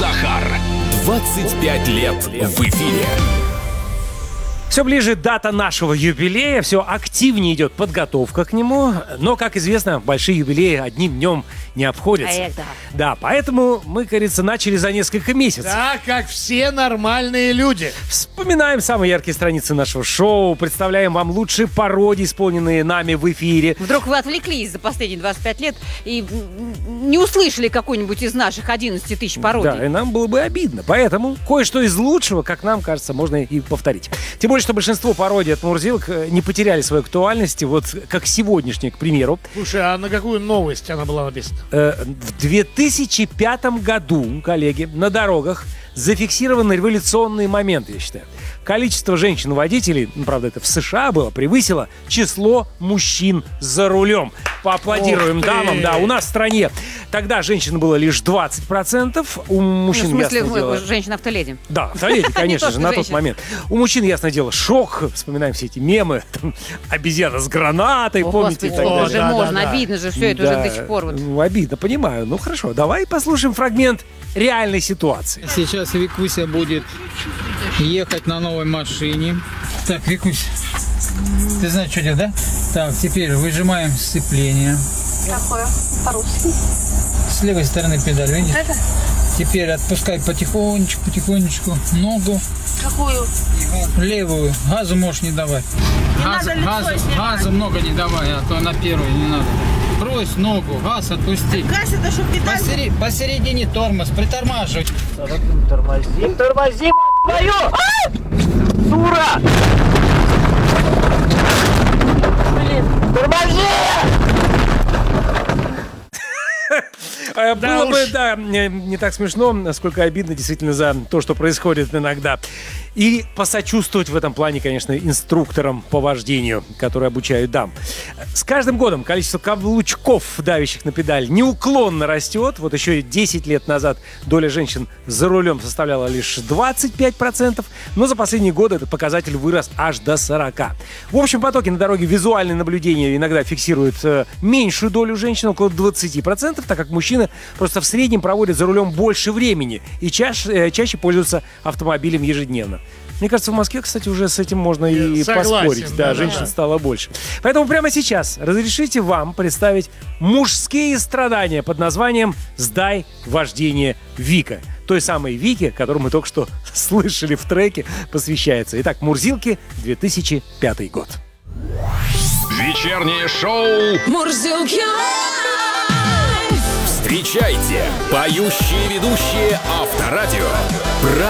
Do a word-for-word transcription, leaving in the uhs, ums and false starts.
Захар. двадцать пять лет в эфире. Все ближе дата нашего юбилея, все активнее идет подготовка к нему. Но, как известно, большие юбилеи одним днем не обходятся. Это. Да, поэтому мы, кажется, начали за несколько месяцев. Да, как все нормальные люди. Вспоминаем самые яркие страницы нашего шоу, представляем вам лучшие пародии, исполненные нами в эфире. Вдруг вы отвлеклись за последние двадцать пять лет и не услышали какой-нибудь из наших одиннадцати тысяч пародий. Да, и нам было бы обидно. Поэтому кое-что из лучшего, как нам кажется, можно и повторить. Тем более, что большинство пародий от Мурзилок не потеряли своей актуальности, вот как сегодняшняя, к примеру. Слушай, а на какую новость она была написана? Э, в две тысячи пятом году, коллеги, на дорогах зафиксированы революционные моменты, я считаю. Количество женщин-водителей, ну, правда, это в США было, превысило число мужчин за рулем. Поаплодируем дамам. Да, у нас в стране тогда женщин было лишь двадцать процентов. У мужчин, Ну, в смысле, ясное дело... женщина-автоледи. Да, автоледи, конечно Не же, то, на что тот женщина. момент. У мужчин, ясное дело, шок. Вспоминаем все эти мемы. Там, обезьяна с гранатой, О, помните? и Господи, так далее. уже да, да, можно, да. обидно же все это Да, уже до сих пор. Вот. ну, обидно, понимаю. Ну хорошо, давай послушаем фрагмент реальной ситуации. Сейчас Викуся будет ехать на новой машине. Так, Викуся, ты знаешь, что делать, да? Так, теперь выжимаем сцепление. Какое? По-русски. С левой стороны педаль, видишь? Это? Теперь отпускай потихонечку, потихонечку ногу Какую? левую. Газу можешь не давать. Газу, надо лицо газу, снимать. газу много не давай, а то на первую не надо. Брось ногу, газ отпусти. Газ, это что, педаль? Посередине, посередине тормоз, притормаживай. Тормози, тормози, мать твою! Дура! Блин. Тормози! Э, Да Было бы, уж. да, не не так смешно, насколько обидно действительно за то, что происходит иногда. И посочувствовать в этом плане, конечно, инструкторам по вождению, которые обучают дам. С каждым годом количество каблучков, давящих на педаль, неуклонно растет. Вот еще десять лет назад доля женщин за рулем составляла лишь двадцать пять процентов, но за последние годы этот показатель вырос аж до сорок процентов. В общем потоке на дороге визуальные наблюдения иногда фиксируют э, меньшую долю женщин, около двадцать процентов, так как мужчины просто в среднем проводят за рулем больше времени и чаще, э, чаще пользуются автомобилем ежедневно. Мне кажется, в Москве, кстати, уже с этим можно и Согласен, поспорить. Да, да, женщин да. стало больше. Поэтому прямо сейчас разрешите вам представить мужские страдания под названием «Сдай вождение Вика». Той самой Вике, которую мы только что слышали в треке, посвящается. Итак, Мурзилки, две тысячи пятый год. Вечернее шоу. Мурзилки! Встречайте, поющие ведущие Авторадио.